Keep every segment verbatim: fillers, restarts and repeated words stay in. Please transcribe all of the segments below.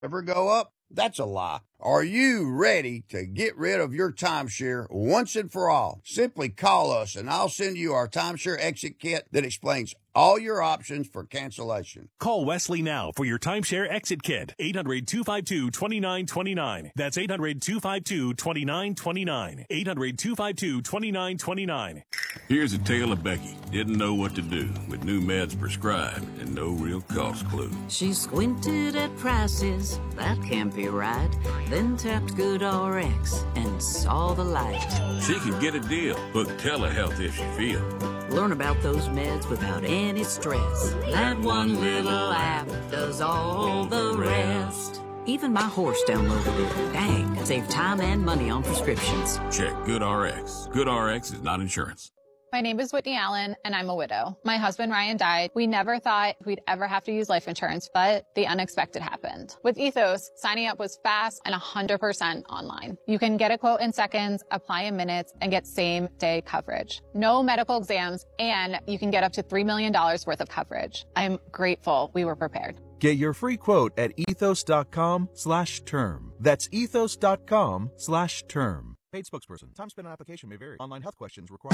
Ever go up? That's a lie. Are you ready to get rid of your timeshare once and for all? Simply call us and I'll send you our timeshare exit kit that explains all your options for cancellation. Call Wesley now for your timeshare exit kit. eight hundred, two five two, two nine two nine. That's eight hundred, two five two, two nine two nine. eight hundred, two five two, two nine two nine. Here's a tale of Becky. Didn't know what to do with new meds prescribed and no real cost clue. She squinted at prices, that can't be right. Then tapped GoodRx and saw the light. She can get a deal. Book telehealth if she feels. Learn about those meds without any stress. That one little app does all the rest. Even my horse downloaded it. Dang, save time and money on prescriptions. Check GoodRx. GoodRx is not insurance. My name is Whitney Allen, and I'm a widow. My husband, Ryan, died. We never thought we'd ever have to use life insurance, but the unexpected happened. With Ethos, signing up was fast and one hundred percent online. You can get a quote in seconds, apply in minutes, and get same-day coverage. No medical exams, and you can get up to three million dollars worth of coverage. I'm grateful we were prepared. Get your free quote at ethos.com slash term. That's ethos.com slash term. Paid spokesperson. Time spent on application may vary. Online health questions required.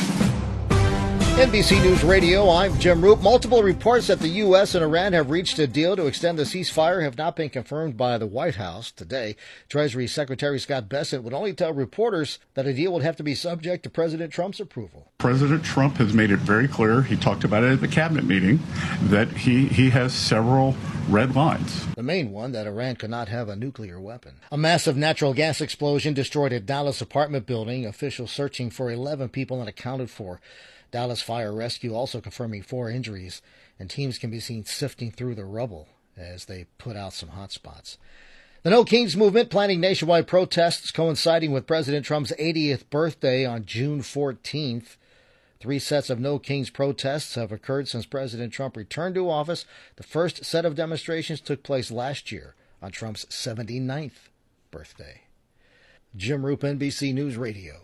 N B C News Radio, I'm Jim Roop. Multiple reports that the U S and Iran have reached a deal to extend the ceasefire have not been confirmed by the White House. Today, Treasury Secretary Scott Bessent would only tell reporters that a deal would have to be subject to President Trump's approval. President Trump has made it very clear, he talked about it at the cabinet meeting, that he, he has several red lines. The main one, that Iran could not have a nuclear weapon. A massive natural gas explosion destroyed a Dallas apartment building. Officials searching for eleven people unaccounted for. Dallas Fire Rescue also confirming four injuries, and teams can be seen sifting through the rubble as they put out some hot spots. The No Kings movement planning nationwide protests coinciding with President Trump's eightieth birthday on June fourteenth. Three sets of No Kings protests have occurred since President Trump returned to office. The first set of demonstrations took place last year on Trump's seventy-ninth birthday. Jim Roop, N B C News Radio.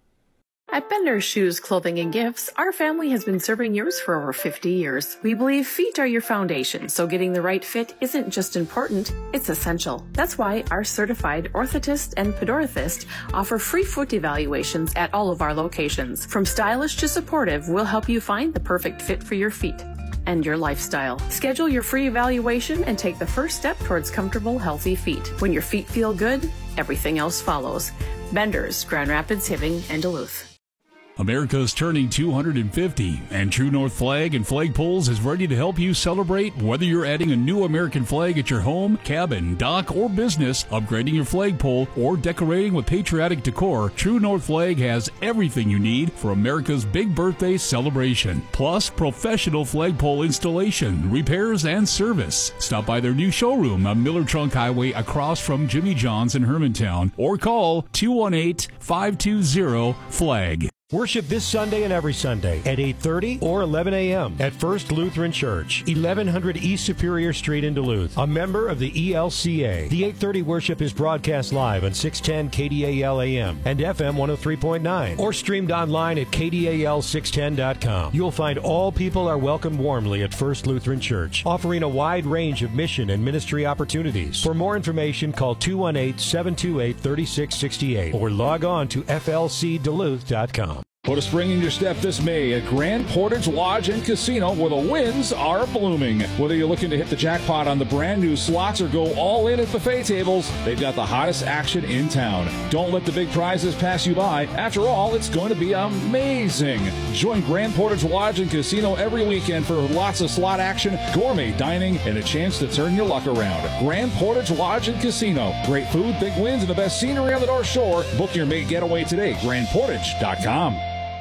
At Bender's Shoes, Clothing and Gifts, our family has been serving yours for over fifty years. We believe feet are your foundation, so getting the right fit isn't just important, it's essential. That's why our certified orthotist and podorthist offer free foot evaluations at all of our locations. From stylish to supportive, we'll help you find the perfect fit for your feet and your lifestyle. Schedule your free evaluation and take the first step towards comfortable, healthy feet. When your feet feel good, everything else follows. Bender's, Grand Rapids, Hibbing, and Duluth. America's turning two hundred fifty, and True North Flag and Flagpoles is ready to help you celebrate. Whether you're adding a new American flag at your home, cabin, dock, or business, upgrading your flagpole, or decorating with patriotic decor, True North Flag has everything you need for America's big birthday celebration. Plus, professional flagpole installation, repairs, and service. Stop by their new showroom on Miller Trunk Highway across from Jimmy John's in Hermantown, or call two one eight, five two zero, flag. Worship this Sunday and every Sunday at eight thirty or eleven a.m. at First Lutheran Church, eleven hundred East Superior Street in Duluth, a member of the E L C A. The eight thirty worship is broadcast live on six ten K D A L A M and F M one oh three point nine, or streamed online at K D A L six ten dot com. You'll find all people are welcomed warmly at First Lutheran Church, offering a wide range of mission and ministry opportunities. For more information, call two one eight, seven two eight, three six six eight or log on to F L C Duluth dot com. Put a spring in your step this May at Grand Portage Lodge and Casino, where the winds are blooming. Whether you're looking to hit the jackpot on the brand new slots or go all in at buffet tables, they've got the hottest action in town. Don't let the big prizes pass you by. After all, it's going to be amazing. Join Grand Portage Lodge and Casino every weekend for lots of slot action, gourmet dining, and a chance to turn your luck around. Grand Portage Lodge and Casino. Great food, big wins, and the best scenery on the North Shore. Book your May getaway today. grand portage dot com.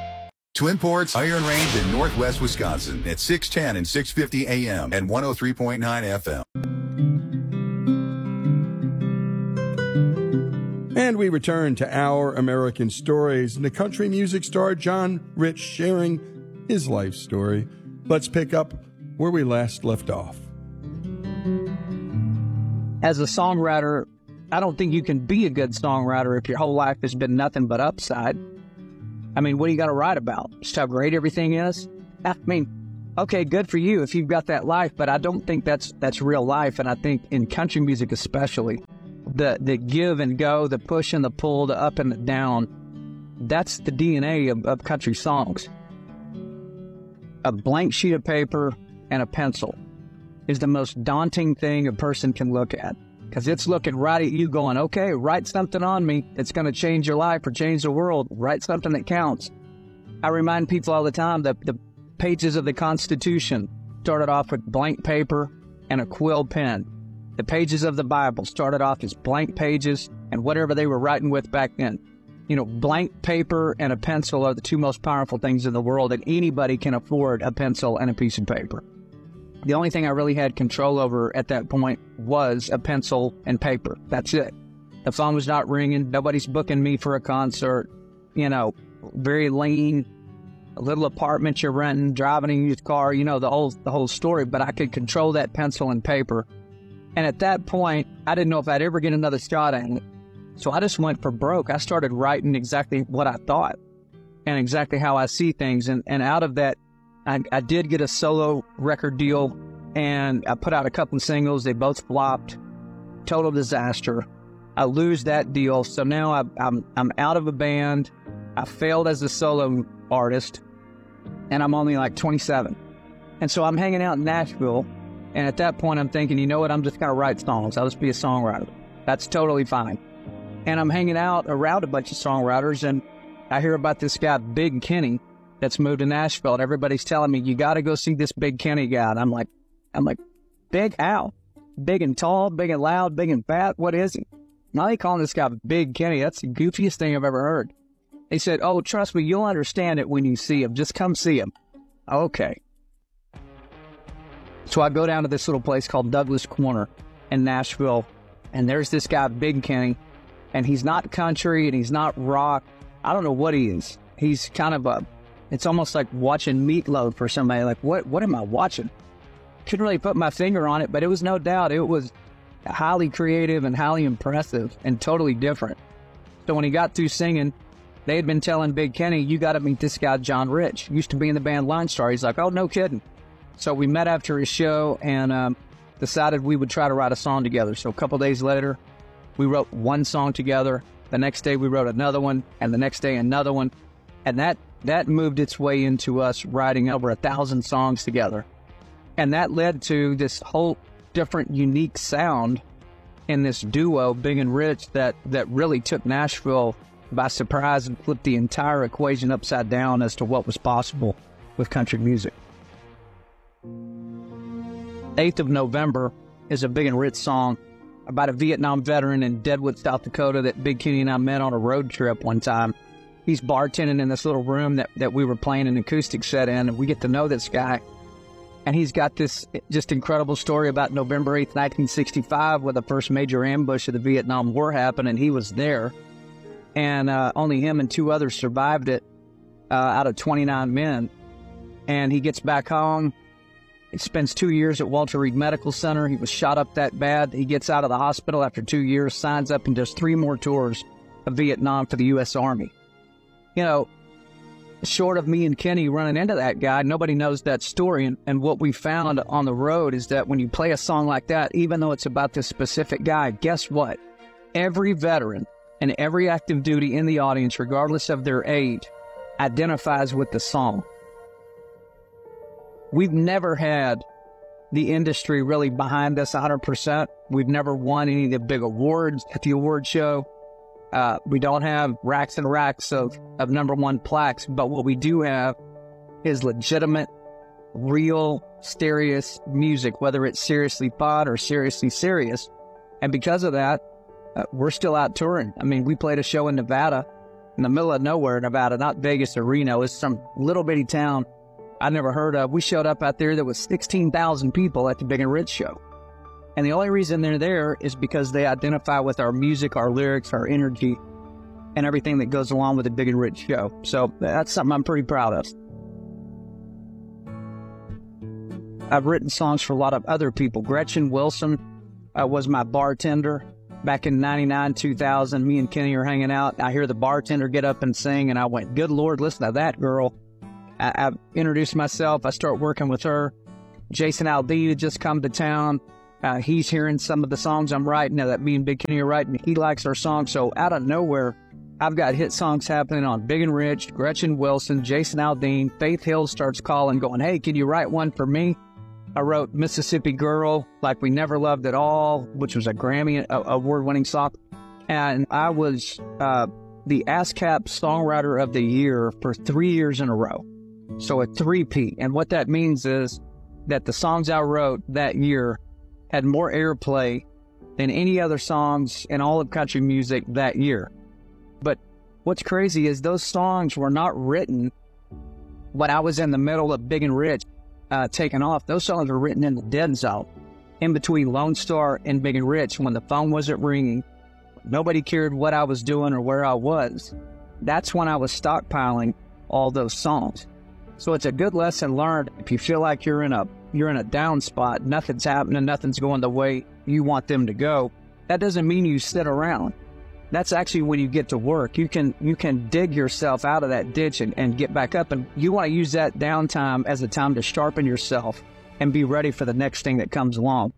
Twin Ports Iron Range in Northwest Wisconsin at six ten and six fifty A M and one oh three point nine F M. And we return to Our American Stories and the country music star John Rich sharing his life story. Let's pick up where we last left off. As a songwriter, I don't think you can be a good songwriter if your whole life has been nothing but upside. I mean, what do you got to write about? Just how great everything is? I mean, okay, good for you if you've got that life, but I don't think that's that's real life. And I think in country music especially, the the give and go, the push and the pull, the up and the down, that's the D N A of, of country songs. A blank sheet of paper and a pencil is the most daunting thing a person can look at, because it's looking right at you going, okay, write something on me. It's going to change your life or change the world. Write something that counts. I remind people all the time that the pages of the Constitution started off with blank paper and a quill pen. The pages of the Bible started off as blank pages and whatever they were writing with back then. You know, blank paper and a pencil are the two most powerful things in the world, and anybody can afford a pencil and a piece of paper. The only thing I really had control over at that point was a pencil and paper. That's it. The phone was not ringing. Nobody's booking me for a concert. You know, very lean, a little apartment you're renting, driving a used car, you know, the whole, the whole story. But I could control that pencil and paper. And at that point, I didn't know if I'd ever get another shot at it. So I just went for broke. I started writing exactly what I thought and exactly how I see things. And, and out of that, I, I did get a solo record deal, and I put out a couple of singles. They both flopped. Total disaster. I lose that deal. So now I, I'm, I'm out of a band. I failed as a solo artist, and I'm only like twenty-seven. And so I'm hanging out in Nashville. And at that point, I'm thinking, you know what? I'm just going to write songs. I'll just be a songwriter. That's totally fine. And I'm hanging out around a bunch of songwriters, and I hear about this guy, Big Kenny, that's moved to Nashville, and everybody's telling me, you got to go see this Big Kenny guy. And I'm like, I'm like, big how? Big and tall, big and loud, big and fat? What is he? Now they calling this guy Big Kenny. That's the goofiest thing I've ever heard. They said, oh, trust me, you'll understand it when you see him. Just come see him. Okay. So I go down to this little place called Douglas Corner in Nashville, and there's this guy, Big Kenny. And he's not country, and he's not rock. I don't know what he is. He's kind of a, it's almost like watching Meatloaf for somebody. Like, what What am I watching? Couldn't really put my finger on it, but it was no doubt, it was highly creative and highly impressive and totally different. So when he got through singing, they had been telling Big Kenny, you got to meet this guy, John Rich. Used to be in the band Line Star. He's like, oh, no kidding. So we met after his show and um, decided we would try to write a song together. So a couple days later, we wrote one song together. The next day we wrote another one, and the next day another one. And that, that moved its way into us writing over a thousand songs together. And that led to this whole different, unique sound in this duo, Big and Rich, that, that really took Nashville by surprise and flipped the entire equation upside down as to what was possible with country music. eighth of November is a Big and Rich song about a Vietnam veteran in Deadwood, South Dakota that Big Kenny and I met on a road trip one time. He's bartending in this little room that, that we were playing an acoustic set in, and we get to know this guy. And he's got this just incredible story about November eighth, nineteen sixty-five, where the first major ambush of the Vietnam War happened, and he was there. And uh, only him and two others survived it uh, out of twenty-nine men. And he gets back home. He spends two years at Walter Reed Medical Center. He was shot up that bad. He gets out of the hospital after two years, signs up, and does three more tours of Vietnam for the U S Army. You know, short of me and Kenny running into that guy, nobody knows that story. And, and what we found on the road is that when you play a song like that, even though it's about this specific guy, guess what? Every veteran and every active duty in the audience, regardless of their age, identifies with the song. We've never had the industry really behind us one hundred percent. We've never won any of the big awards at the award show. Uh, we don't have racks and racks of, of number one plaques, but what we do have is legitimate, real, serious music, whether it's seriously fun or seriously serious. And because of that, uh, we're still out touring. I mean, we played a show in Nevada, in the middle of nowhere, Nevada, not Vegas or Reno. It's some little bitty town I never heard of. We showed up out there. There was sixteen thousand people at the Big and Rich show. And the only reason they're there is because they identify with our music, our lyrics, our energy, and everything that goes along with the Big and Rich show. So that's something I'm pretty proud of. I've written songs for a lot of other people. Gretchen Wilson uh, was my bartender back in ninety-nine, two thousand. Me and Kenny are hanging out. I hear the bartender get up and sing, and I went, good Lord, listen to that girl. I, I introduced myself. I start working with her. Jason Aldean had just come to town. Uh, he's hearing some of the songs I'm writing, now that me and Big Kenny are writing. He likes our songs. So out of nowhere, I've got hit songs happening on Big and Rich, Gretchen Wilson, Jason Aldean. Faith Hill starts calling, going, hey, can you write one for me? I wrote Mississippi Girl, Like We Never Loved at All, which was a Grammy award-winning song. And I was uh, the ASCAP Songwriter of the Year for three years in a row. So a three-peat. And what that means is that the songs I wrote that year had more airplay than any other songs in all of country music that year. But what's crazy is those songs were not written when I was in the middle of Big and Rich uh, taking off. Those songs were written in the dead zone, in between Lone Star and Big and Rich, when the phone wasn't ringing. Nobody cared what I was doing or where I was. That's when I was stockpiling all those songs. So it's a good lesson learned. If you feel like you're in a you're in a down spot, nothing's happening, nothing's going the way you want them to go, that doesn't mean you sit around. That's actually when you get to work. You can you can dig yourself out of that ditch and, and get back up. And you want to use that downtime as a time to sharpen yourself and be ready for the next thing that comes along.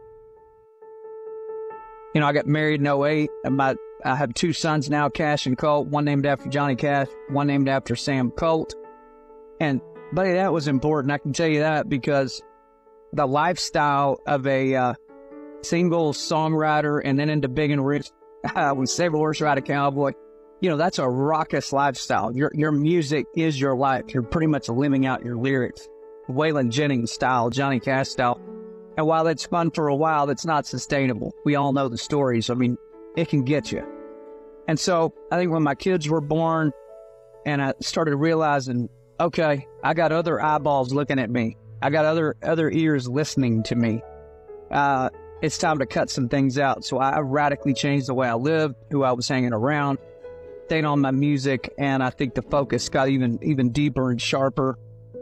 You know, I got married in oh eight. And my, I have two sons now, Cash and Colt, one named after Johnny Cash, one named after Sam Colt. And, buddy, that was important. I can tell you that because the lifestyle of a uh, single songwriter and then into Big and Rich, uh, with Save a Horse, Ride a Cowboy, you know, that's a raucous lifestyle. Your your music is your life. You're pretty much living out your lyrics. Waylon Jennings style, Johnny Cash style. And while it's fun for a while, it's not sustainable. We all know the stories. I mean, it can get you. And so I think when my kids were born and I started realizing, okay, I got other eyeballs looking at me. I got other other ears listening to me. Uh, it's time to cut some things out. So I radically changed the way I lived, who I was hanging around, stayed on my music, and I think the focus got even even deeper and sharper.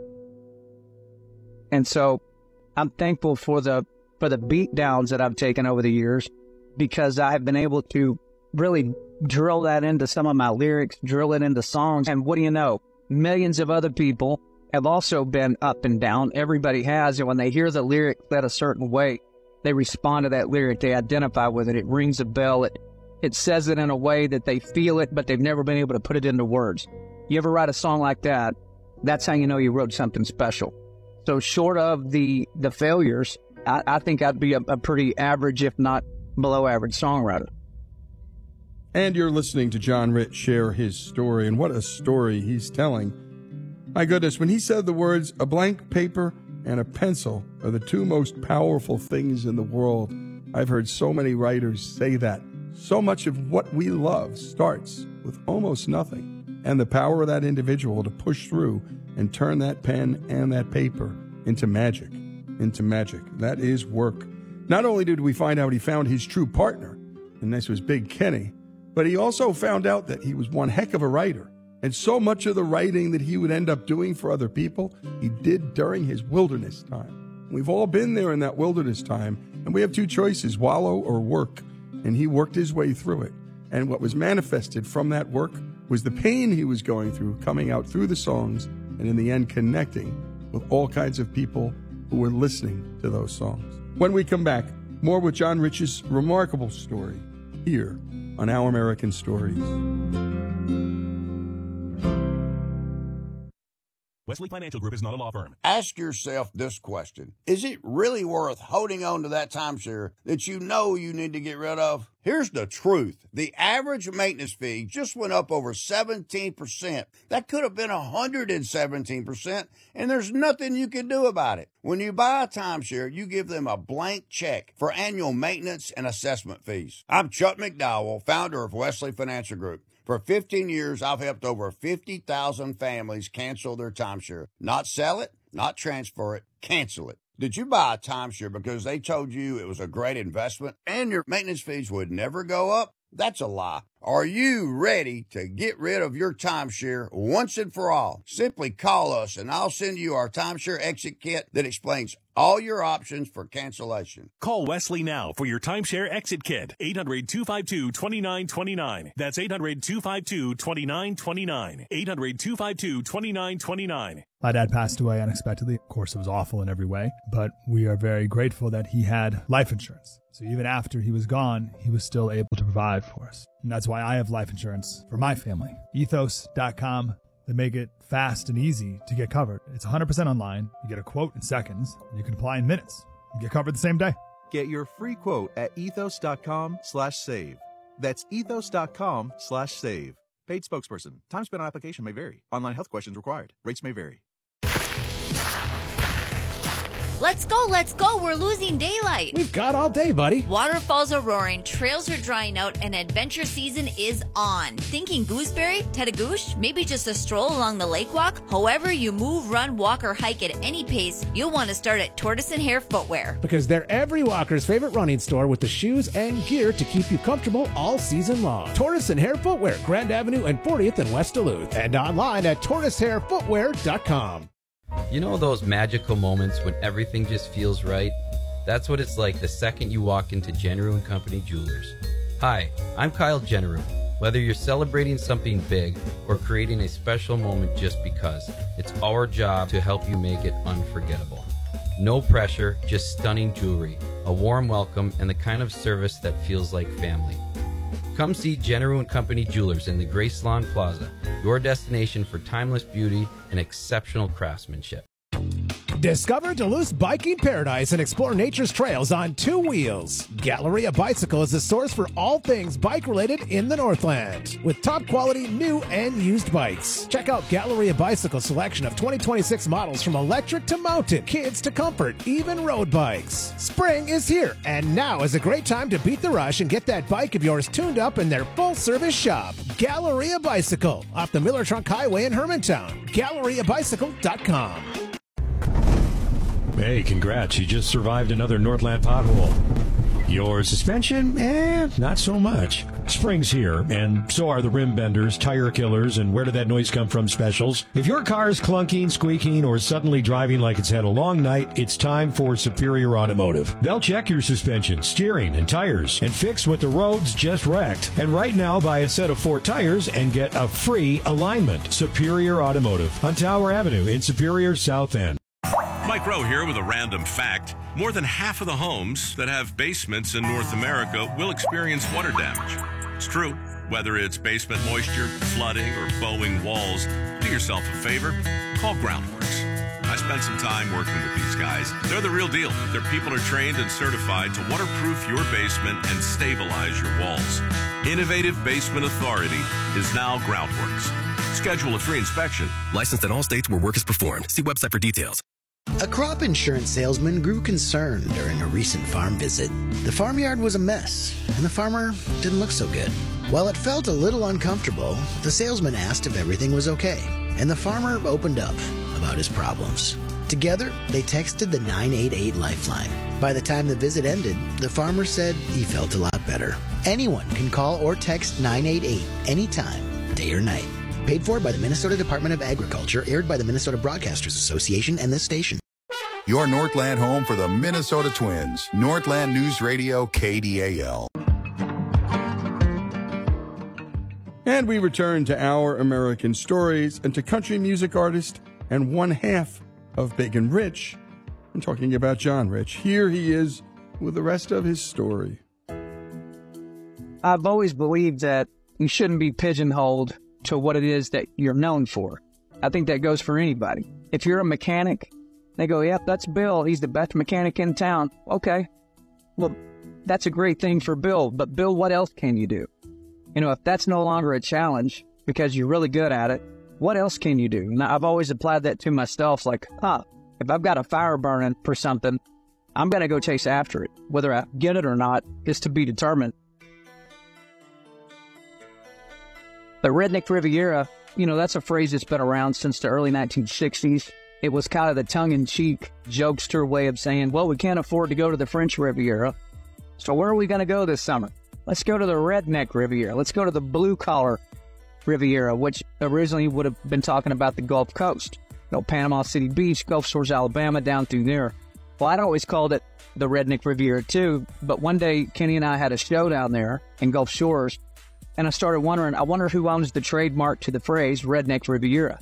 And so I'm thankful for the for the beat downs that I've taken over the years, because I've been able to really drill that into some of my lyrics, drill it into songs. And what do you know? Millions of other people have also been up and down. Everybody has. And when they hear the lyric said a certain way, they respond to that lyric. They identify with it. It rings a bell. It, it says it in a way that they feel it, but they've never been able to put it into words. You ever write a song like that? That's how you know you wrote something special. So short of the, the failures, I, I think I'd be a, a pretty average, if not below average songwriter. And you're listening to John Rich share his story, and what a story he's telling. My goodness, when he said the words, a blank paper and a pencil are the two most powerful things in the world, I've heard so many writers say that. So much of what we love starts with almost nothing, and the power of that individual to push through and turn that pen and that paper into magic, into magic. That is work. Not only did we find out he found his true partner, and this was Big Kenny, but he also found out that he was one heck of a writer. And so much of the writing that he would end up doing for other people, he did during his wilderness time. We've all been there in that wilderness time, and we have two choices, wallow or work. And he worked his way through it. And what was manifested from that work was the pain he was going through, coming out through the songs, and in the end connecting with all kinds of people who were listening to those songs. When we come back, more with John Rich's remarkable story here on Our American Stories. Wesley Financial Group is not a law firm. Ask yourself this question. Is it really worth holding on to that timeshare that you know you need to get rid of? Here's the truth. The average maintenance fee just went up over seventeen percent. That could have been one hundred seventeen percent, and there's nothing you can do about it. When you buy a timeshare, you give them a blank check for annual maintenance and assessment fees. I'm Chuck McDowell, founder of Wesley Financial Group. For fifteen years, I've helped over fifty thousand families cancel their timeshare. Not sell it, not transfer it, cancel it. Did you buy a timeshare because they told you it was a great investment and your maintenance fees would never go up? That's a lie. Are you ready to get rid of your timeshare once and for all? Simply call us and I'll send you our timeshare exit kit that explains all your options for cancellation. Call Wesley now for your timeshare exit kit. eight hundred, two five two, two nine two nine. That's eight hundred, two five two, two nine two nine. eight hundred, two five two, two nine two nine. My dad passed away unexpectedly. Of course, it was awful in every way, but we are very grateful that he had life insurance. So even after he was gone, he was still able to provide for us. And that's why I have life insurance for my family. ethos dot com. They make it fast and easy to get covered. It's one hundred percent online. You get a quote in seconds. You can apply in minutes. You get covered the same day. Get your free quote at ethos.com slash save. That's ethos.com slash save. Paid spokesperson. Time spent on application may vary. Online health questions required. Rates may vary. Let's go, let's go. We're losing daylight. We've got all day, buddy. Waterfalls are roaring, trails are drying out, and adventure season is on. Thinking gooseberry, Tedagoosh, maybe just a stroll along the lake walk? However you move, run, walk, or hike at any pace, you'll want to start at Tortoise and Hare Footwear. Because they're every walker's favorite running store with the shoes and gear to keep you comfortable all season long. Tortoise and Hare Footwear, Grand Avenue and fortieth in West Duluth. And online at tortoise hare footwear dot com. You know those magical moments when everything just feels right? That's what it's like the second you walk into Generu and Company Jewelers. Hi, I'm Kyle Generu. Whether you're celebrating something big or creating a special moment just because, it's our job to help you make it unforgettable. No pressure, just stunning jewelry, a warm welcome, and the kind of service that feels like family. Come see Generu and Company Jewelers in the Grace Lawn Plaza, your destination for timeless beauty and exceptional craftsmanship. Discover Duluth's biking paradise and explore nature's trails on two wheels. Galleria Bicycle is the source for all things bike-related in the Northland, with top-quality new and used bikes. Check out Galleria Bicycle's selection of twenty twenty-six models from electric to mountain, kids to comfort, even road bikes. Spring is here, and now is a great time to beat the rush and get that bike of yours tuned up in their full-service shop. Galleria Bicycle, off the Miller Trunk Highway in Hermantown. galleria bicycle dot com. Hey, congrats. You just survived another Northland pothole. Your suspension? Eh, not so much. Spring's here, and so are the rim benders, tire killers, and where did that noise come from specials. If your car is clunking, squeaking, or suddenly driving like it's had a long night, it's time for Superior Automotive. They'll check your suspension, steering, and tires, and fix what the roads just wrecked. And right now, buy a set of four tires and get a free alignment. Superior Automotive on Tower Avenue in Superior, South End. Mike Rowe here with a random fact. More than half of the homes that have basements in North America will experience water damage. It's true. Whether it's basement moisture, flooding, or bowing walls, do yourself a favor. Call Groundworks. I spent some time working with these guys. They're the real deal. Their people are trained and certified to waterproof your basement and stabilize your walls. Innovative Basement Authority is now Groundworks. Schedule a free inspection. Licensed in all states where work is performed. See website for details. A crop insurance salesman grew concerned during a recent farm visit. The farmyard was a mess, and the farmer didn't look so good. While it felt a little uncomfortable, the salesman asked if everything was okay, and the farmer opened up about his problems. Together, they texted the nine eight eight Lifeline. By the time the visit ended, the farmer said he felt a lot better. Anyone can call or text nine eight eight anytime, day or night. Paid for by the Minnesota Department of Agriculture, aired by the Minnesota Broadcasters Association and this station. Your Northland home for the Minnesota Twins. Northland News Radio, K D A L. And we return to Our American Stories and to country music artist and one half of Big and Rich. I'm talking about John Rich. Here he is with the rest of his story. I've always believed that you shouldn't be pigeonholed to what it is that you're known for. I think that goes for anybody. If you're a mechanic, they go, yep, that's Bill. He's the best mechanic in town. Okay. Well, that's a great thing for Bill. But Bill, what else can you do? You know, if that's no longer a challenge because you're really good at it, what else can you do? And I've always applied that to myself. Like, huh, if I've got a fire burning for something, I'm going to go chase after it. Whether I get it or not is to be determined. The Redneck Riviera, you know, that's a phrase that's been around since the early nineteen sixties. It was kind of the tongue-in-cheek, jokester way of saying, well, we can't afford to go to the French Riviera, so where are we going to go this summer? Let's go to the Redneck Riviera. Let's go to the Blue-Collar Riviera, which originally would have been talking about the Gulf Coast. You know, Panama City Beach, Gulf Shores, Alabama, down through there. Well, I'd always called it the Redneck Riviera, too, but one day, Kenny and I had a show down there in Gulf Shores, and I started wondering, I wonder who owns the trademark to the phrase Redneck Riviera.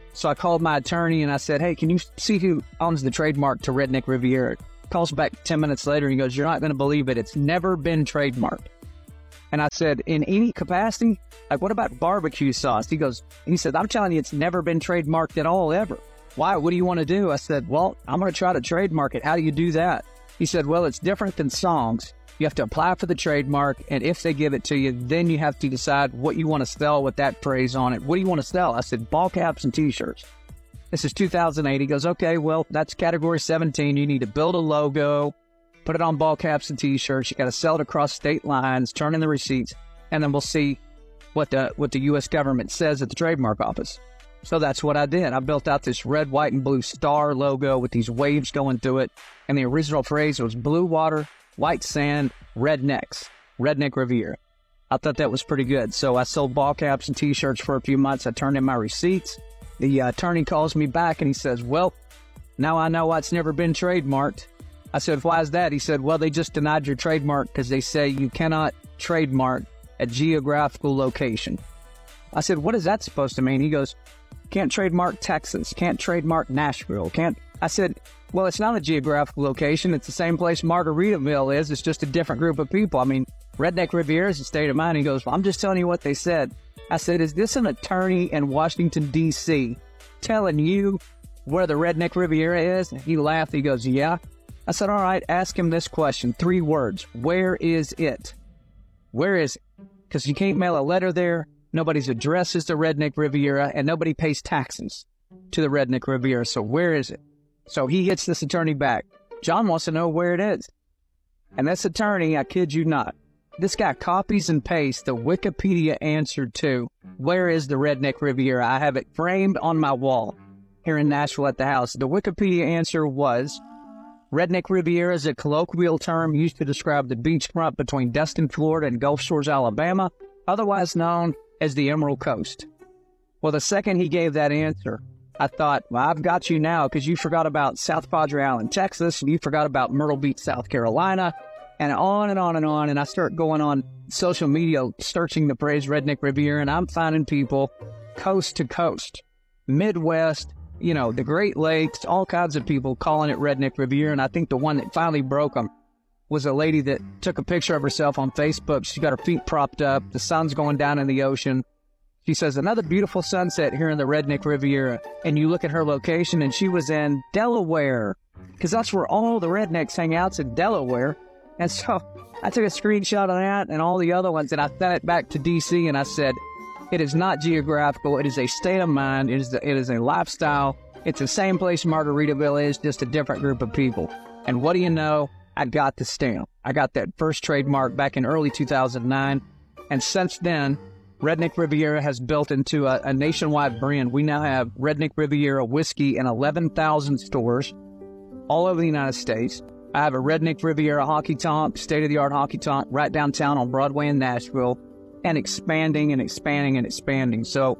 So I called my attorney and I said, hey, can you see who owns the trademark to Redneck Riviera? Calls back ten minutes later and he goes, you're not going to believe it. It's never been trademarked. And I said, in any capacity? Like, what about barbecue sauce? He goes, he said, I'm telling you, it's never been trademarked at all, ever. Why? What do you want to do? I said, well, I'm going to try to trademark it. How do you do that? He said, well, it's different than songs. You have to apply for the trademark, and if they give it to you, then you have to decide what you want to sell with that phrase on it. What do you want to sell? I said, ball caps and T-shirts. This is two thousand eight. He goes, okay, well, that's category seventeen. You need to build a logo, put it on ball caps and T-shirts. You got to sell it across state lines, turn in the receipts, and then we'll see what the what the U S government says at the trademark office. So that's what I did. I built out this red, white, and blue star logo with these waves going through it, and the original phrase was blue water, white sand, rednecks, Redneck Riviera. I thought that was pretty good. So I sold ball caps and T-shirts for a few months. I turned in my receipts. The uh, attorney calls me back and he says, well, now I know why it's never been trademarked. I said, why is that? He said, well, they just denied your trademark because they say you cannot trademark a geographical location. I said, what is that supposed to mean? He goes, can't trademark Texas, can't trademark Nashville, can't. I said, well, it's not a geographical location. It's the same place Margaritaville is. It's just a different group of people. I mean, Redneck Riviera is a state of mind. He goes, well, I'm just telling you what they said. I said, is this an attorney in Washington, D C telling you where the Redneck Riviera is? And he laughed. He goes, yeah. I said, all right, ask him this question. Three words. Where is it? Where is it? Because you can't mail a letter there. Nobody's address is the Redneck Riviera, and nobody pays taxes to the Redneck Riviera. So where is it? So he hits this attorney back. John wants to know where it is. And this attorney, I kid you not, this guy copies and pastes the Wikipedia answer to where is the Redneck Riviera. I have it framed on my wall here in Nashville at the house. The Wikipedia answer was, Redneck Riviera is a colloquial term used to describe the beachfront between Destin, Florida and Gulf Shores, Alabama, otherwise known as the Emerald Coast. Well, the second he gave that answer, I thought, well, I've got you now because you forgot about South Padre Island, Texas, and you forgot about Myrtle Beach, South Carolina, and on and on and on. And I start going on social media, searching the phrase Redneck Riviera, and I'm finding people coast to coast, Midwest, you know, the Great Lakes, all kinds of people calling it Redneck Riviera. And I think the one that finally broke them was a lady that took a picture of herself on Facebook. She's got her feet propped up. The sun's going down in the ocean. She says, another beautiful sunset here in the Redneck Riviera. And you look at her location, and she was in Delaware, because that's where all the rednecks hang out, in Delaware. And so I took a screenshot of that and all the other ones, and I sent it back to D C, and I said, it is not geographical. It is a state of mind. It is, the, it is a lifestyle. It's the same place Margaritaville is, just a different group of people. And what do you know? I got the stamp. I got that first trademark back in early two thousand nine. And since then, Redneck Riviera has built into a, a nationwide brand. We now have Redneck Riviera whiskey in eleven thousand stores all over the United States. I have a Redneck Riviera honky tonk, state-of-the-art honky tonk right downtown on Broadway in Nashville, and expanding and expanding and expanding. So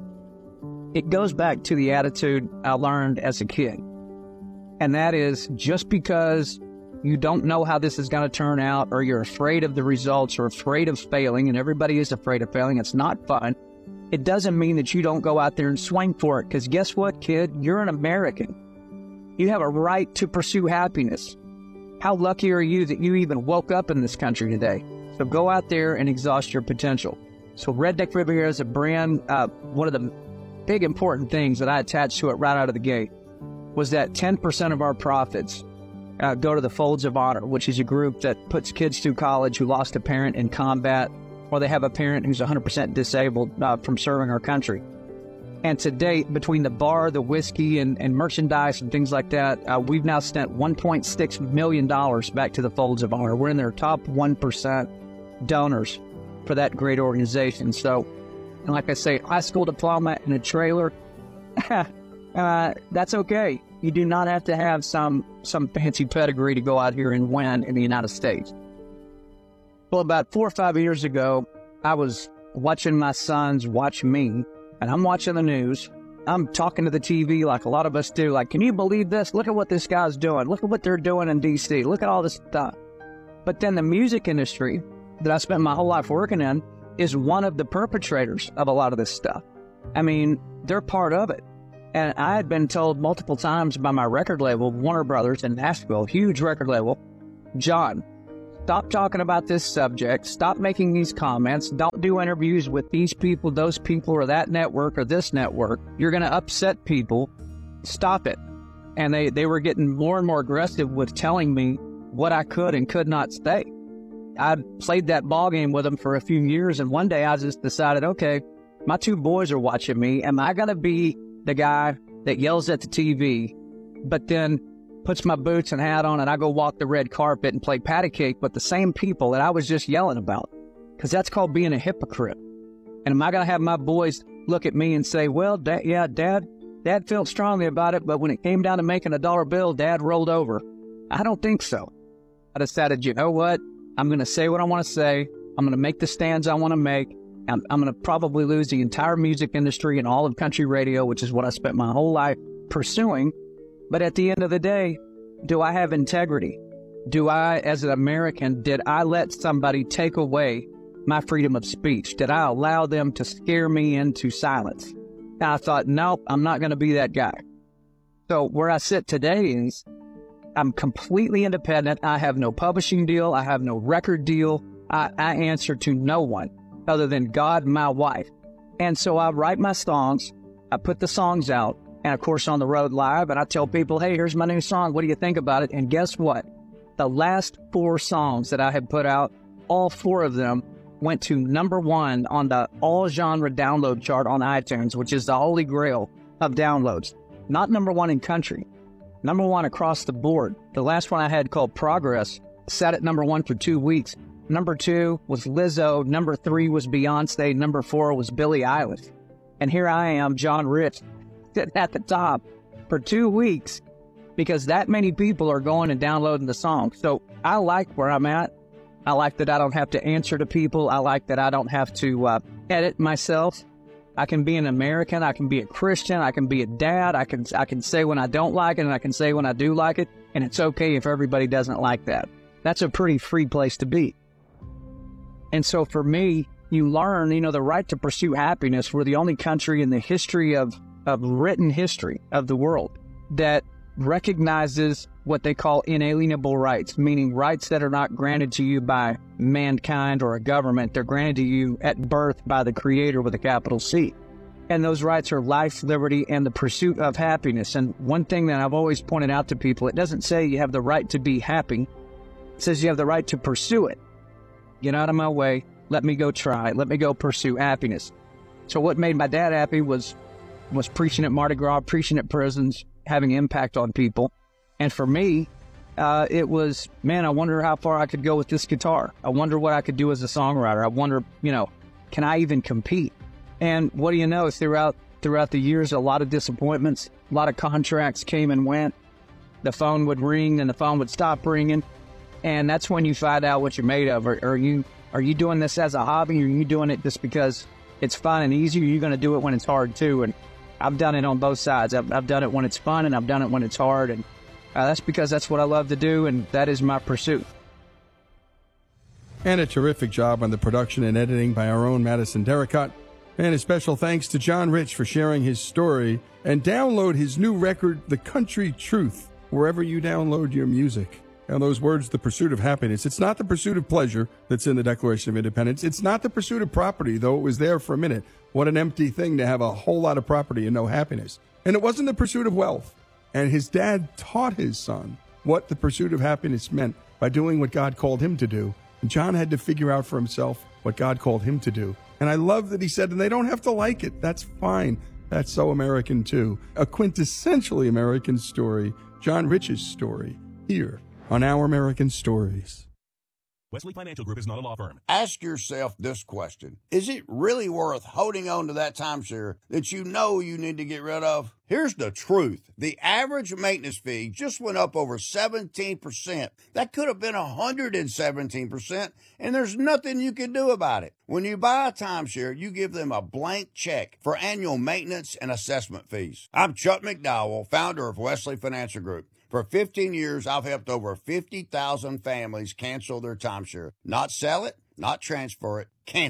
it goes back to the attitude I learned as a kid. And that is, just because you don't know how this is going to turn out, or you're afraid of the results, or afraid of failing, and everybody is afraid of failing, it's not fun, it doesn't mean that you don't go out there and swing for it. Because guess what, kid? You're an American. You have a right to pursue happiness. How lucky are you that you even woke up in this country today? So go out there and exhaust your potential. So Redneck Riviera is a brand. Uh, one of the big important things that I attached to it right out of the gate was that ten percent of our profits uh, go to the Folds of Honor, which is a group that puts kids through college who lost a parent in combat, or they have a parent who's one hundred percent disabled uh, from serving our country. And to date, between the bar, the whiskey, and, and merchandise and things like that, uh, we've now sent one point six million dollars back to the Folds of Honor. We're in their top one percent donors for that great organization. So, and like I say, high school diploma in a trailer, uh, that's okay. You do not have to have some, some fancy pedigree to go out here and win in the United States. Well, about four or five years ago, I was watching my sons watch me, and I'm watching the news. I'm talking to the T V like a lot of us do. Like, can you believe this? Look at what this guy's doing. Look at what they're doing in D C. Look at all this stuff. But then the music industry that I spent my whole life working in is one of the perpetrators of a lot of this stuff. I mean, they're part of it. And I had been told multiple times by my record label, Warner Brothers in Nashville, huge record label, John, stop talking about this subject. Stop making these comments. Don't do interviews with these people, those people, or that network or this network. You're going to upset people. Stop it. And they, they were getting more and more aggressive with telling me what I could and could not say. I played that ball game with them for a few years, and one day I just decided, okay, my two boys are watching me. Am I going to be the guy that yells at the T V, but then puts my boots and hat on and I go walk the red carpet and play patty cake with the same people that I was just yelling about? Because that's called being a hypocrite. And am I going to have my boys look at me and say, well, da- yeah, Dad, Dad felt strongly about it, but when it came down to making a dollar bill, Dad rolled over? I don't think so. I decided, you know what? I'm going to say what I want to say. I'm going to make the stands I want to make. I'm, I'm going to probably lose the entire music industry and all of country radio, which is what I spent my whole life pursuing. But at the end of the day, do I have integrity? Do I, as an American, did I let somebody take away my freedom of speech? Did I allow them to scare me into silence? And I thought, nope, I'm not going to be that guy. So where I sit today is I'm completely independent. I have no publishing deal. I have no record deal. I, I answer to no one other than God, my wife. And so I write my songs, I put the songs out, and of course on the road live, and I tell people, hey, here's my new song, what do you think about it? And guess what? The last four songs that I had put out, all four of them went to number one on the all-genre download chart on iTunes, which is the holy grail of downloads. Not number one in country, number one across the board. The last one I had, called Progress, sat at number one for two weeks. Number two was Lizzo. Number three was Beyonce. Number four was Billie Eilish. And here I am, John Rich, sitting at the top for two weeks because that many people are going and downloading the song. So I like where I'm at. I like that I don't have to answer to people. I like that I don't have to uh, edit myself. I can be an American. I can be a Christian. I can be a dad. I can I can say when I don't like it, and I can say when I do like it. And it's okay if everybody doesn't like that. That's a pretty free place to be. And so for me, you learn, you know, the right to pursue happiness. We're the only country in the history of, of written history of the world that recognizes what they call inalienable rights, meaning rights that are not granted to you by mankind or a government. They're granted to you at birth by the Creator with a capital C. And those rights are life, liberty, and the pursuit of happiness. And one thing that I've always pointed out to people, it doesn't say you have the right to be happy. It says you have the right to pursue it. Get out of my way. Let me go try. Let me go pursue happiness. So what made my dad happy was was preaching at Mardi Gras, preaching at prisons, having impact on people. And for me, uh, it was, man, I wonder how far I could go with this guitar. I wonder what I could do as a songwriter. I wonder, you know, can I even compete? And what do you know, throughout throughout the years, a lot of disappointments, a lot of contracts came and went. The phone would ring and the phone would stop ringing. And that's when you find out what you're made of. Are, are you are you doing this as a hobby, or are you doing it just because it's fun and easy, or are you going to do it when it's hard too? And I've done it on both sides. I've, I've done it when it's fun, and I've done it when it's hard. And uh, that's because that's what I love to do, and that is my pursuit. And a terrific job on the production and editing by our own Madison Derricott. And a special thanks to John Rich for sharing his story. And download his new record, The Country Truth, wherever you download your music. And those words, the pursuit of happiness. It's not the pursuit of pleasure that's in the Declaration of Independence. It's not the pursuit of property, though it was there for a minute. What an empty thing to have a whole lot of property and no happiness. And it wasn't the pursuit of wealth. And his dad taught his son what the pursuit of happiness meant by doing what God called him to do. And John had to figure out for himself what God called him to do. And I love that he said, and they don't have to like it. That's fine. That's so American, too. A quintessentially American story, John Rich's story, here on Our American Stories. Wesley Financial Group is not a law firm. Ask yourself this question. Is it really worth holding on to that timeshare that you know you need to get rid of? Here's the truth. The average maintenance fee just went up over seventeen percent. That could have been one hundred seventeen percent, and there's nothing you can do about it. When you buy a timeshare, you give them a blank check for annual maintenance and assessment fees. I'm Chuck McDowell, founder of Wesley Financial Group. For fifteen years, I've helped over fifty thousand families cancel their timeshare. Not sell it, not transfer it, cancel it.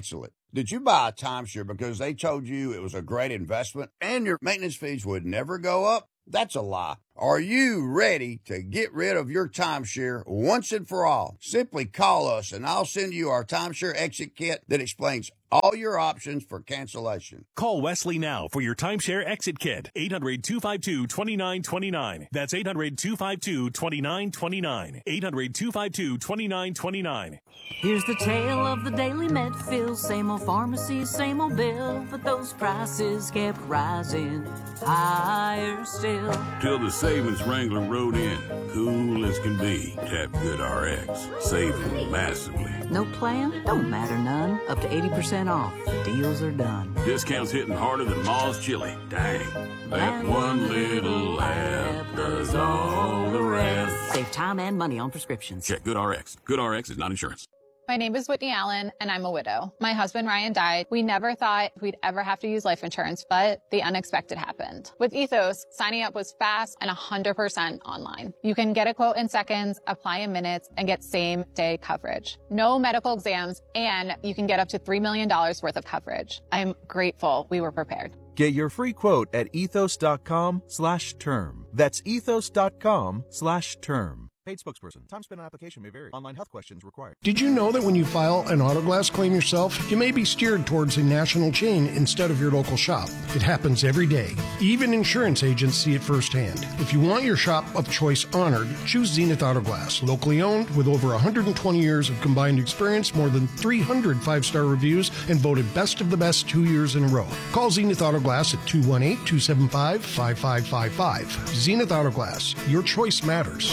Did you buy a timeshare because they told you it was a great investment and your maintenance fees would never go up? That's a lie. Are you ready to get rid of your timeshare once and for all? Simply call us and I'll send you our timeshare exit kit that explains all your options for cancellation. Call Wesley now for your timeshare exit kit. eight hundred, two five two, two nine two nine. That's eight hundred, two five two, two nine two nine. eight hundred, two five two, two nine two nine. Here's the tale of the daily Medfill. Same old pharmacy, same old bill, but those prices kept rising higher still. Till the savings Wrangler rode in. Cool as can be. Tap GoodRx. Saving massively. No plan? Don't matter none. Up to eighty percent off. Deals are done. Discounts hitting harder than Ma's chili. Dang. That one little app does all the rest. Save time and money on prescriptions. Check GoodRx. GoodRx is not insurance. My name is Whitney Allen, and I'm a widow. My husband, Ryan, died. We never thought we'd ever have to use life insurance, but the unexpected happened. With Ethos, signing up was fast and one hundred percent online. You can get a quote in seconds, apply in minutes, and get same-day coverage. No medical exams, and you can get up to three million dollars worth of coverage. I'm grateful we were prepared. Get your free quote at ethos.com slash term. That's ethos.com slash term. Paid spokesperson. Time spent on application may vary. Online health questions required. Did you know that when you file an Autoglass claim yourself, you may be steered towards a national chain instead of your local shop? It happens every day. Even insurance agents see it firsthand. If you want your shop of choice honored, choose Zenith Autoglass. Locally owned with over one hundred twenty years of combined experience, more than three hundred five-star reviews, and voted best of the best two years in a row. Call Zenith Autoglass at two one eight, two seven five, five five five five. Zenith Autoglass. Your choice matters.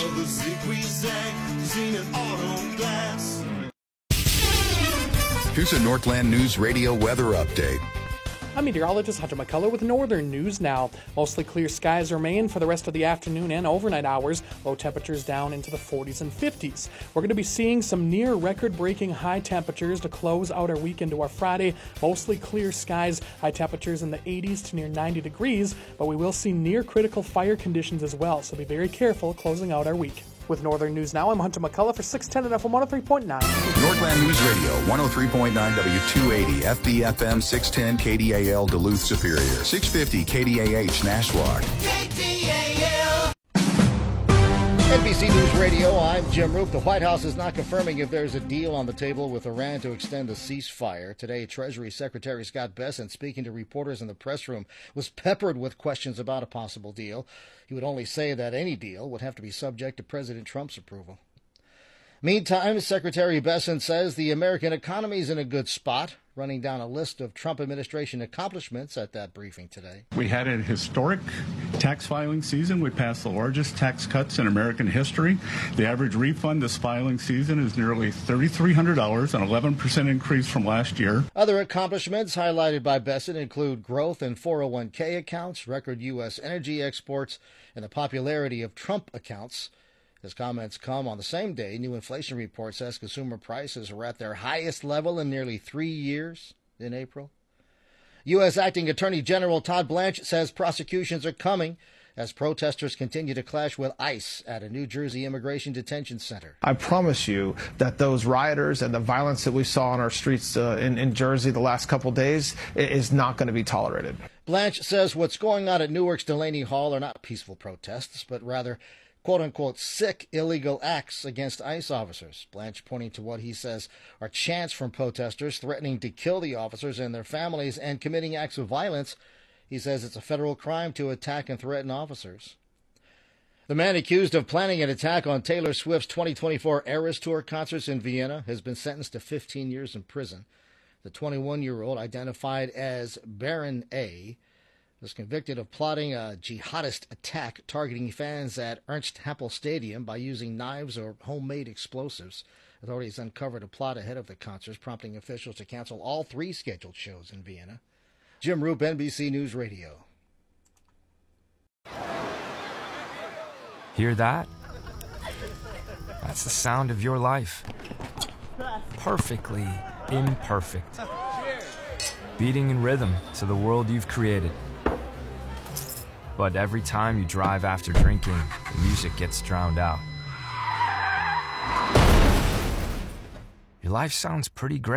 Here's a Northland News Radio weather update. I'm meteorologist Hunter McCullough with Northern News Now. Mostly clear skies remain for the rest of the afternoon and overnight hours. Low temperatures down into the forties and fifties. We're going to be seeing some near record-breaking high temperatures to close out our week into our Friday. Mostly clear skies, high temperatures in the eighties to near ninety degrees, but we will see near critical fire conditions as well, so be very careful closing out our week. With Northern News Now, I'm Hunter McCullough for six ten and F M one oh three point nine. Northland News Radio, one oh three point nine W two eighty, F B F M six ten K D A L Duluth Superior, six fifty K D A H Nashwauk. K D A L. N B C News Radio, I'm Jim Roop. The White House is not confirming if there's a deal on the table with Iran to extend the ceasefire. Today, Treasury Secretary Scott Bessent, speaking to reporters in the press room, was peppered with questions about a possible deal. He would only say that any deal would have to be subject to President Trump's approval. Meantime, Secretary Bessent says the American economy is in a good spot, running down a list of Trump administration accomplishments at that briefing today. We had a historic tax filing season. We passed the largest tax cuts in American history. The average refund this filing season is nearly three thousand three hundred dollars, an eleven percent increase from last year. Other accomplishments highlighted by Bessent include growth in four oh one k accounts, record U S energy exports, and the popularity of Trump accounts. His comments come on the same day new inflation report says consumer prices are at their highest level in nearly three years in April. U S Acting Attorney General Todd Blanche says prosecutions are coming as protesters continue to clash with ICE at a New Jersey immigration detention center. I promise you that those rioters and the violence that we saw on our streets uh, in, in Jersey the last couple days is not going to be tolerated. Blanche says what's going on at Newark's Delaney Hall are not peaceful protests, but rather quote-unquote sick illegal acts against ICE officers. Blanche pointing to what he says are chants from protesters threatening to kill the officers and their families and committing acts of violence. He says it's a federal crime to attack and threaten officers. The man accused of planning an attack on Taylor Swift's twenty twenty-four Eras Tour concerts in Vienna has been sentenced to fifteen years in prison. The twenty-one-year-old, identified as Baron A., was convicted of plotting a jihadist attack targeting fans at Ernst Happel Stadium by using knives or homemade explosives. Authorities uncovered a plot ahead of the concerts, prompting officials to cancel all three scheduled shows in Vienna. Jim Roop, N B C News Radio. Hear that? That's the sound of your life. Perfectly imperfect. Beating in rhythm to the world you've created. But every time you drive after drinking, the music gets drowned out. Your life sounds pretty great,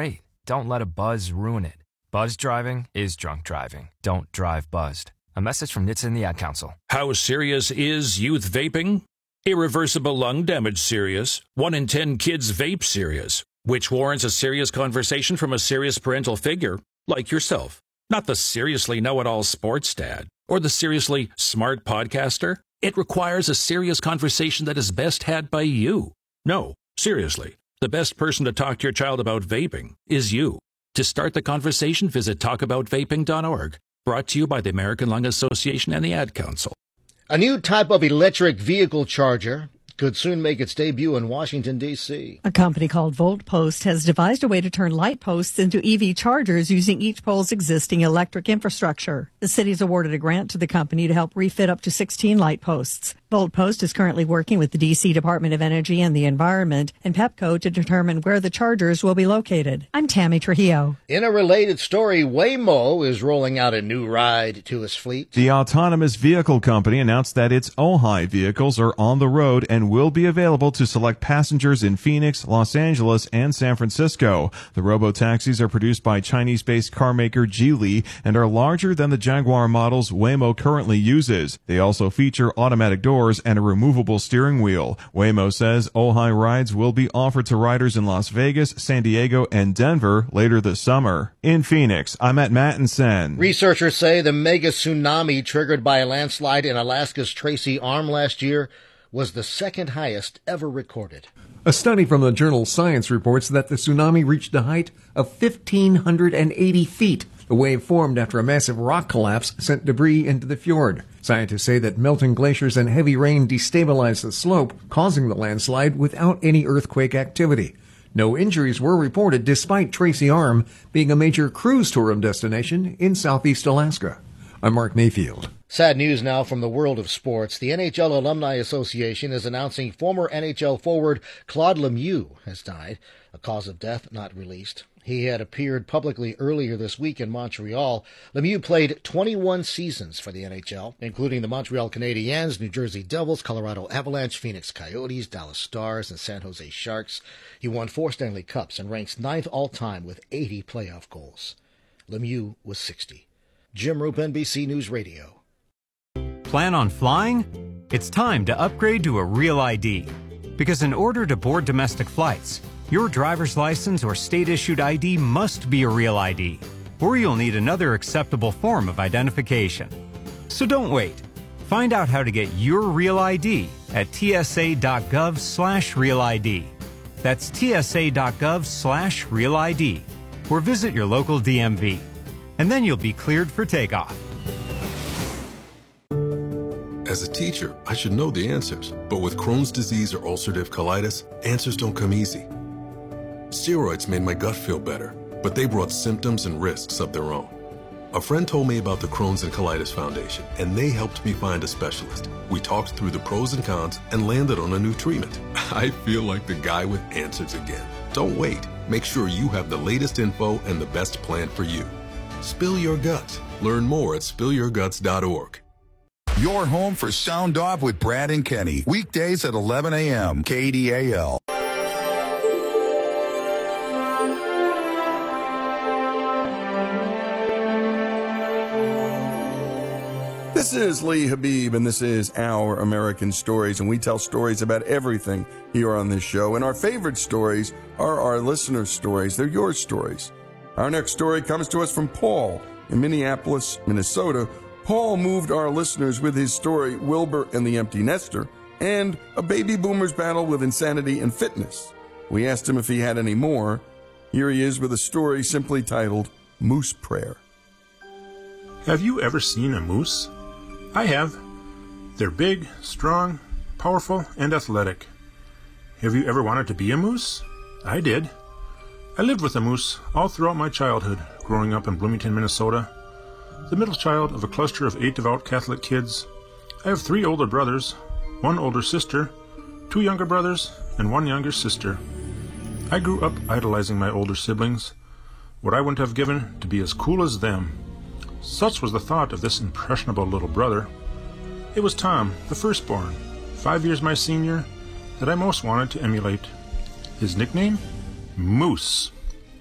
don't let a buzz ruin it. Buzz driving is drunk driving. Don't drive buzzed. A message from N H T S A and the Ad Council. How serious is youth vaping? Irreversible lung damage serious. One in ten kids vape serious, which warrants a serious conversation from a serious parental figure like yourself. Not the seriously know-it-all sports dad or the seriously smart podcaster. It requires a serious conversation that is best had by you. No, seriously, the best person to talk to your child about vaping is you. To start the conversation, visit talk about vaping dot org. Brought to you by the American Lung Association and the Ad Council. A new type of electric vehicle charger could soon make its debut in Washington, D C A company called VoltPost has devised a way to turn light posts into E V chargers using each pole's existing electric infrastructure. The city's awarded a grant to the company to help refit up to sixteen light posts. VoltPost is currently working with the D C Department of Energy and the Environment and Pepco to determine where the chargers will be located. I'm Tammy Trujillo. In a related story, Waymo is rolling out a new ride to its fleet. The autonomous vehicle company announced that its Ojai vehicles are on the road and will be available to select passengers in Phoenix, Los Angeles, and San Francisco. The robo-taxis are produced by Chinese-based carmaker Geely and are larger than the Jaguar models Waymo currently uses. They also feature automatic doors and a removable steering wheel. Waymo says Ojai rides will be offered to riders in Las Vegas, San Diego, and Denver later this summer. In Phoenix, I'm at Mattinson. Researchers say the mega tsunami triggered by a landslide in Alaska's Tracy Arm last year was the second highest ever recorded. A study from the journal Science reports that the tsunami reached a height of one thousand five hundred eighty feet. The wave formed after a massive rock collapse sent debris into the fjord. Scientists say that melting glaciers and heavy rain destabilized the slope, causing the landslide without any earthquake activity. No injuries were reported despite Tracy Arm being a major cruise tourism destination in southeast Alaska. I'm Mark Mayfield. Sad news now from the world of sports. The N H L Alumni Association is announcing former N H L forward Claude Lemieux has died. A cause of death not released. He had appeared publicly earlier this week in Montreal. Lemieux played twenty-one seasons for the N H L, including the Montreal Canadiens, New Jersey Devils, Colorado Avalanche, Phoenix Coyotes, Dallas Stars, and San Jose Sharks. He won four Stanley Cups and ranks ninth all-time with eighty playoff goals. Lemieux was sixty. Jim Roop, N B C News Radio. Plan on flying? It's time to upgrade to a Real I D. Because in order to board domestic flights, your driver's license or state-issued I D must be a Real I D, or you'll need another acceptable form of identification. So don't wait. Find out how to get your Real I D at tsa.gov slash Real ID. That's tsa.gov slash Real ID, or visit your local D M V. And then you'll be cleared for takeoff. As a teacher, I should know the answers, but with Crohn's disease or ulcerative colitis, answers don't come easy. Steroids made my gut feel better, but they brought symptoms and risks of their own. A friend told me about the Crohn's and Colitis Foundation, and they helped me find a specialist. We talked through the pros and cons and landed on a new treatment. I feel like the guy with answers again. Don't wait. Make sure you have the latest info and the best plan for you. Spill your guts. Learn more at spill your guts dot org. Your home for Sound Off with Brad and Kenny. Weekdays at eleven a.m. K D A L. This is Lee Habib, and this is Our American Stories, and we tell stories about everything here on this show. And our favorite stories are our listeners' stories. They're your stories. Our next story comes to us from Paul in Minneapolis, Minnesota. Paul moved our listeners with his story, Wilbur and the Empty Nester, and a baby boomer's battle with insanity and fitness. We asked him if he had any more. Here he is with a story simply titled Moose Prayer. Have you ever seen a moose? I have. They're big, strong, powerful, and athletic. Have you ever wanted to be a moose? I did. I lived with a moose all throughout my childhood, growing up in Bloomington, Minnesota. The middle child of a cluster of eight devout Catholic kids. I have three older brothers, one older sister, two younger brothers, and one younger sister. I grew up idolizing my older siblings, what I wouldn't have given to be as cool as them. Such was the thought of this impressionable little brother. It was Tom, the firstborn, five years my senior, that I most wanted to emulate. His nickname? Moose.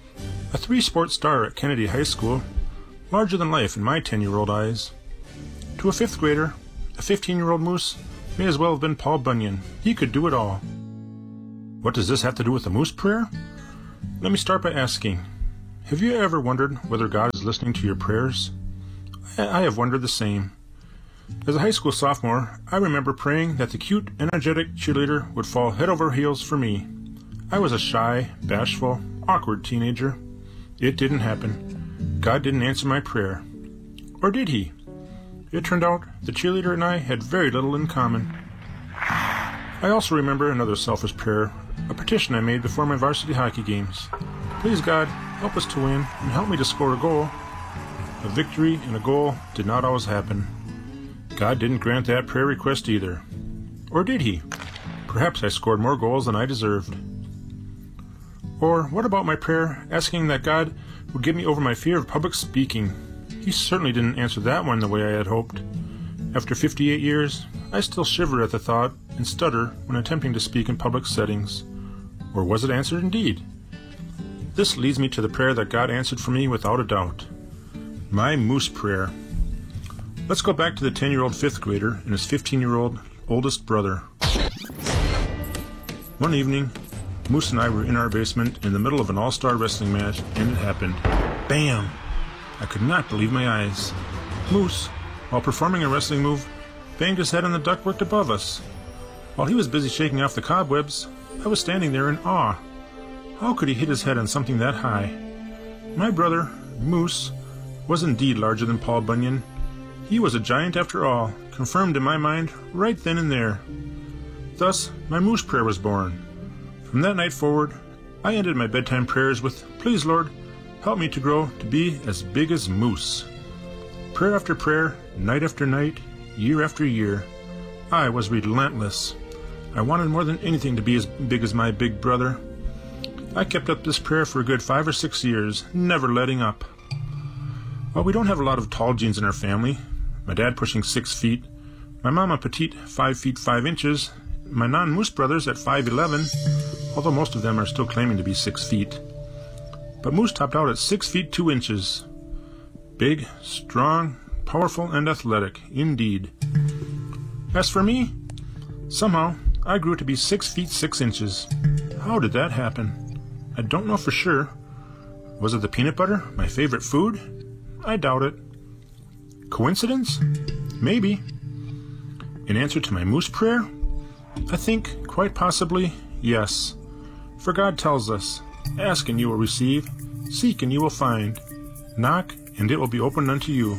A three-sport star at Kennedy High School, larger than life in my ten-year-old eyes. To a fifth grader, a fifteen-year-old moose may as well have been Paul Bunyan. He could do it all. What does this have to do with the moose prayer? Let me start by asking, have you ever wondered whether God is listening to your prayers? I have wondered the same. As a high school sophomore, I remember praying that the cute, energetic cheerleader would fall head over heels for me. I was a shy, bashful, awkward teenager. It didn't happen. God didn't answer my prayer. Or did he? It turned out the cheerleader and I had very little in common. I also remember another selfish prayer, a petition I made before my varsity hockey games. Please, God, help us to win and help me to score a goal. A victory and a goal did not always happen. God didn't grant that prayer request either. Or did he? Perhaps I scored more goals than I deserved. Or what about my prayer asking that God would get me over my fear of public speaking? He certainly didn't answer that one the way I had hoped. After fifty-eight years, I still shiver at the thought and stutter when attempting to speak in public settings. Or was it answered indeed? This leads me to the prayer that God answered for me without a doubt. My moose prayer. Let's go back to the ten-year-old fifth grader and his fifteen-year-old oldest brother. One evening, Moose and I were in our basement in the middle of an all-star wrestling match, and it happened. Bam! I could not believe my eyes. Moose, while performing a wrestling move, banged his head on the ductwork above us. While he was busy shaking off the cobwebs, I was standing there in awe. How could he hit his head on something that high? My brother, Moose, was indeed larger than Paul Bunyan. He was a giant after all, confirmed in my mind right then and there. Thus, my moose prayer was born. From that night forward, I ended my bedtime prayers with, Please, Lord, help me to grow to be as big as Moose. Prayer after prayer, night after night, year after year, I was relentless. I wanted more than anything to be as big as my big brother. I kept up this prayer for a good five or six years, never letting up. Well, we don't have a lot of tall genes in our family. My dad pushing six feet, my mama petite five feet five inches, my non-moose brothers at five eleven, although most of them are still claiming to be six feet. But Moose topped out at six feet two inches. Big, strong, powerful, and athletic, indeed. As for me, somehow I grew to be six feet six inches. How did that happen? I don't know for sure. Was it the peanut butter, my favorite food? I doubt it. Coincidence? Maybe. In answer to my moose prayer? I think, quite possibly, yes. For God tells us, Ask and you will receive, seek and you will find, knock and it will be opened unto you.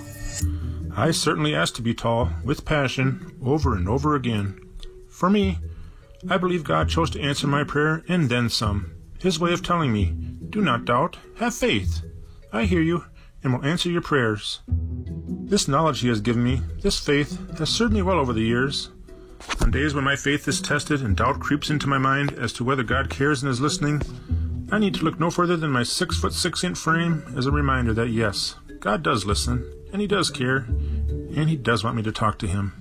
I certainly asked to be tall, with passion, over and over again. For me, I believe God chose to answer my prayer and then some. His way of telling me, do not doubt, have faith. I hear you and will answer your prayers. This knowledge he has given me, this faith, has served me well over the years. On days when my faith is tested and doubt creeps into my mind as to whether God cares and is listening, I need to look no further than my six foot six inch frame as a reminder that yes, God does listen, and he does care, and he does want me to talk to him.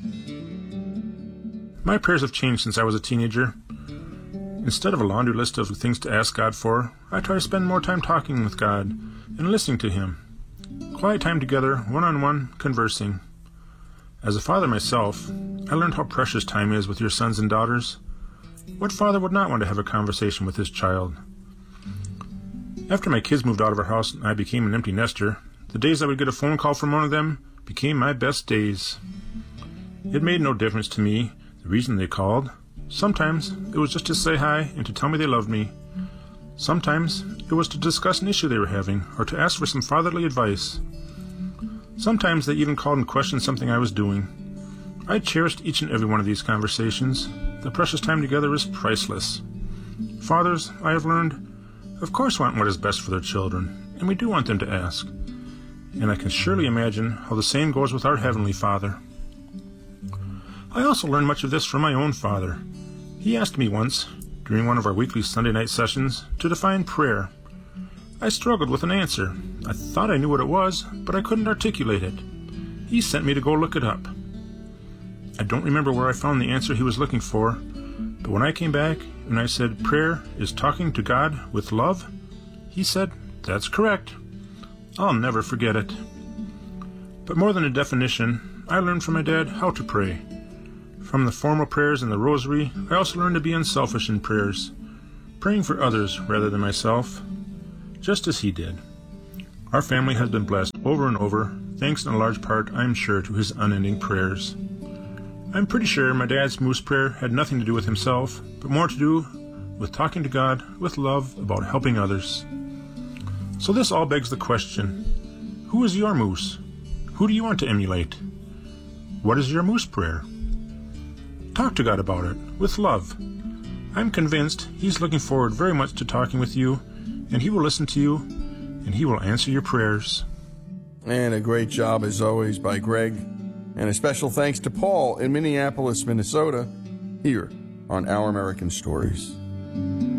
My prayers have changed since I was a teenager. Instead of a laundry list of things to ask God for, I try to spend more time talking with God and listening to him. Quiet time together, one-on-one, conversing. As a father myself, I learned how precious time is with your sons and daughters. What father would not want to have a conversation with his child? After my kids moved out of our house and I became an empty nester, the days I would get a phone call from one of them became my best days. It made no difference to me the reason they called. Sometimes it was just to say hi and to tell me they loved me. Sometimes it was to discuss an issue they were having or to ask for some fatherly advice. Sometimes they even called and questioned something I was doing. I cherished each and every one of these conversations. The precious time together is priceless. Fathers, I have learned, of course want what is best for their children, and we do want them to ask. And I can surely imagine how the same goes with our Heavenly Father. I also learned much of this from my own father. He asked me once, during one of our weekly Sunday night sessions, to define prayer. I struggled with an answer. I thought I knew what it was, but I couldn't articulate it. He sent me to go look it up. I don't remember where I found the answer he was looking for, but when I came back and I said prayer is talking to God with love, he said, That's correct. I'll never forget it. But more than a definition, I learned from my dad how to pray. From the formal prayers in the rosary, I also learned to be unselfish in prayers, praying for others rather than myself, just as he did. Our family has been blessed over and over, thanks in a large part, I am sure, to his unending prayers. I'm pretty sure my dad's moose prayer had nothing to do with himself, but more to do with talking to God with love about helping others. So this all begs the question, who is your moose? Who do you want to emulate? What is your moose prayer? Talk to God about it, with love. I'm convinced He's looking forward very much to talking with you, and He will listen to you, and He will answer your prayers. And a great job, as always, by Greg. And a special thanks to Paul in Minneapolis, Minnesota, here on Our American Stories.